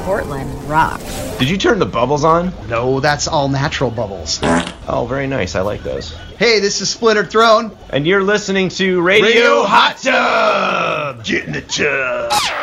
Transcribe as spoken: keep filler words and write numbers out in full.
Portland rocks. Did you turn the bubbles on? No, that's all natural bubbles. Oh, very nice. I like those. Hey, this is Splintered Throne. And you're listening to Radio, Radio Hot Tub! Get in the tub.